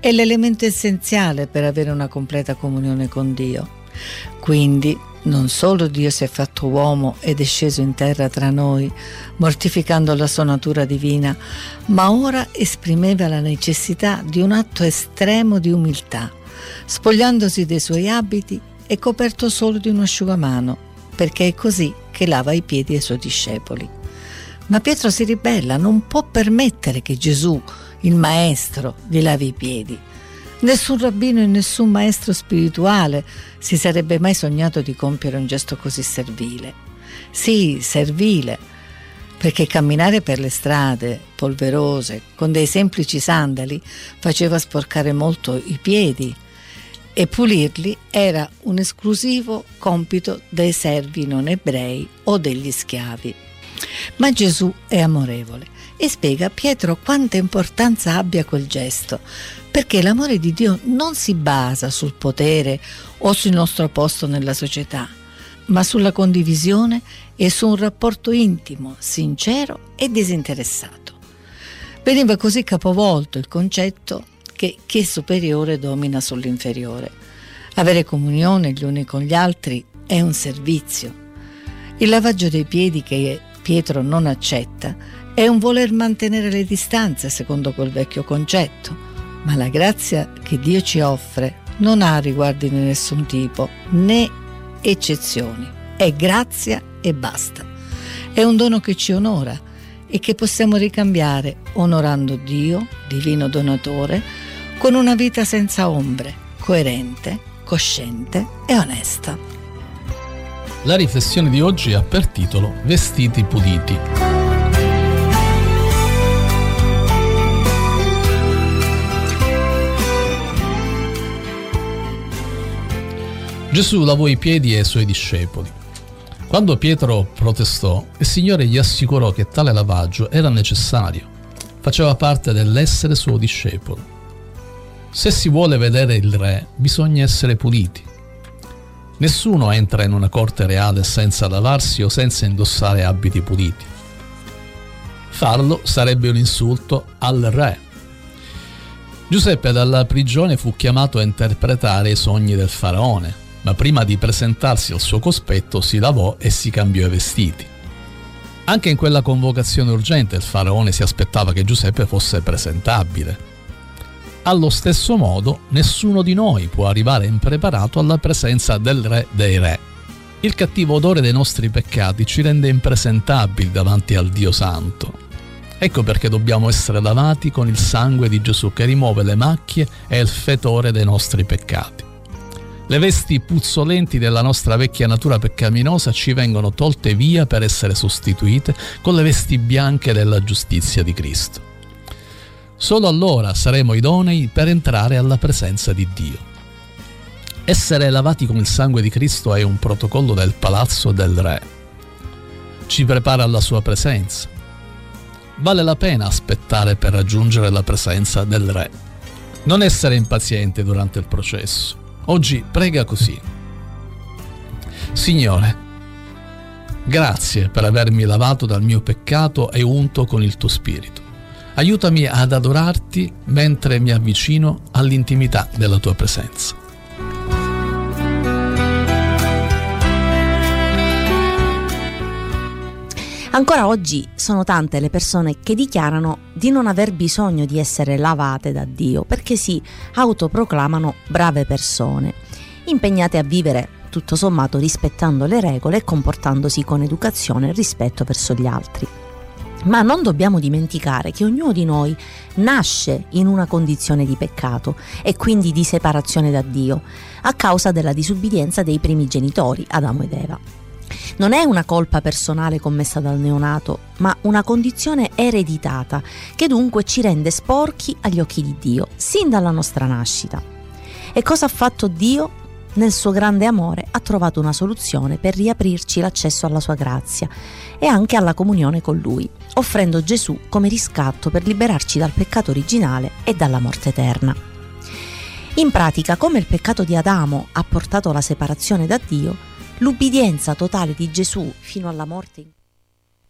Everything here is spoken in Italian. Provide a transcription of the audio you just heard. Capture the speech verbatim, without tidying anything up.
è l'elemento essenziale per avere una completa comunione con Dio. Quindi non solo Dio si è fatto uomo ed è sceso in terra tra noi, mortificando la sua natura divina, ma ora esprimeva la necessità di un atto estremo di umiltà, spogliandosi dei suoi abiti e coperto solo di un asciugamano, perché è così che lava i piedi ai suoi discepoli. Ma Pietro si ribella, non può permettere che Gesù, il maestro, gli lavi i piedi. Nessun rabbino e nessun maestro spirituale si sarebbe mai sognato di compiere un gesto così servile. Sì, servile, perché camminare per le strade polverose con dei semplici sandali faceva sporcare molto i piedi e pulirli era un esclusivo compito dei servi non ebrei o degli schiavi. Ma Gesù è amorevole e spiega a Pietro quanta importanza abbia quel gesto, perché l'amore di Dio non si basa sul potere o sul nostro posto nella società, ma sulla condivisione e su un rapporto intimo, sincero e disinteressato. Veniva così capovolto il concetto che chi è superiore domina sull'inferiore. Avere comunione gli uni con gli altri è un servizio. Il lavaggio dei piedi che Pietro non accetta è un voler mantenere le distanze secondo quel vecchio concetto. Ma la grazia che Dio ci offre non ha riguardi di nessun tipo, né eccezioni. È grazia e basta. È un dono che ci onora e che possiamo ricambiare onorando Dio, divino donatore, con una vita senza ombre, coerente, cosciente e onesta. La riflessione di oggi ha per titolo Vestiti puliti. Gesù lavò i piedi ai suoi discepoli. Quando Pietro protestò, il Signore gli assicurò che tale lavaggio era necessario, faceva parte dell'essere suo discepolo. Se si vuole vedere il Re, bisogna essere puliti. Nessuno entra in una corte reale senza lavarsi o senza indossare abiti puliti. Farlo sarebbe un insulto al Re. Giuseppe dalla prigione fu chiamato a interpretare i sogni del faraone, ma prima di presentarsi al suo cospetto si lavò e si cambiò i vestiti. Anche in quella convocazione urgente il faraone si aspettava che Giuseppe fosse presentabile. Allo stesso modo, nessuno di noi può arrivare impreparato alla presenza del Re dei Re. Il cattivo odore dei nostri peccati ci rende impresentabili davanti al Dio Santo. Ecco perché dobbiamo essere lavati con il sangue di Gesù che rimuove le macchie e il fetore dei nostri peccati. Le vesti puzzolenti della nostra vecchia natura peccaminosa ci vengono tolte via per essere sostituite con le vesti bianche della giustizia di Cristo. Solo allora saremo idonei per entrare alla presenza di Dio. Essere lavati con il sangue di Cristo è un protocollo del palazzo del Re. Ci prepara alla sua presenza. Vale la pena aspettare per raggiungere la presenza del Re. Non essere impaziente durante il processo. Oggi prega così: Signore, grazie per avermi lavato dal mio peccato e unto con il tuo spirito. Aiutami ad adorarti mentre mi avvicino all'intimità della tua presenza. Ancora oggi sono tante le persone che dichiarano di non aver bisogno di essere lavate da Dio perché si autoproclamano brave persone, impegnate a vivere tutto sommato rispettando le regole e comportandosi con educazione e rispetto verso gli altri. Ma non dobbiamo dimenticare che ognuno di noi nasce in una condizione di peccato e quindi di separazione da Dio a causa della disubbidienza dei primi genitori, Adamo ed Eva. Non è una colpa personale commessa dal neonato, ma una condizione ereditata che dunque ci rende sporchi agli occhi di Dio, sin dalla nostra nascita. E cosa ha fatto Dio? Nel suo grande amore ha trovato una soluzione per riaprirci l'accesso alla sua grazia e anche alla comunione con Lui, offrendo Gesù come riscatto per liberarci dal peccato originale e dalla morte eterna. In pratica, come il peccato di Adamo ha portato alla separazione da Dio, l'ubbidienza totale di Gesù fino alla morte in